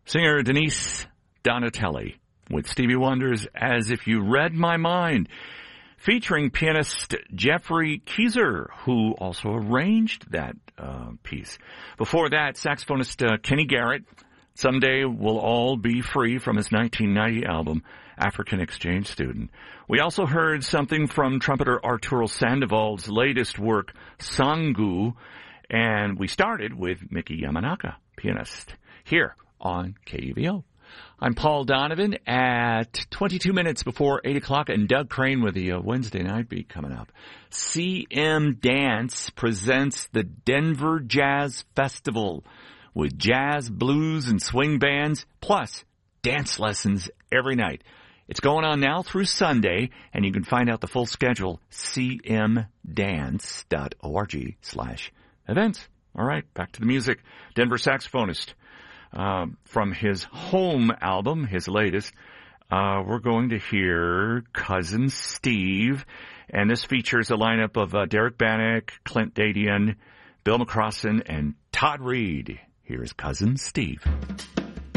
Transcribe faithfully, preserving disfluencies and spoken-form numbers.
Singer Denise Donatelli with Stevie Wonder's As If You Read My Mind, featuring pianist Jeffrey Keyser, who also arranged that uh, piece. Before that, saxophonist uh, Kenny Garrett, Someday We'll All Be Free, from his nineteen ninety album, African Exchange Student. We also heard something from trumpeter Arturo Sandoval's latest work, Sangu, and we started with Miki Yamanaka, pianist, here on K U V O. I'm Paul Donovan at twenty-two minutes before eight o'clock, and Doug Crane with the uh, Wednesday Night Beat coming up. C M Dance presents the Denver Jazz Festival with jazz, blues, and swing bands, plus dance lessons every night. It's going on now through Sunday, and you can find out the full schedule, c m dance dot org slash events. All right, back to the music. Denver saxophonist. Uh, from his home album, his latest, uh, we're going to hear Cousin Steve. And this features a lineup of uh, Derek Bannock, Clint Dadian, Bill McCrossan, and Todd Reed. Here's Cousin Steve.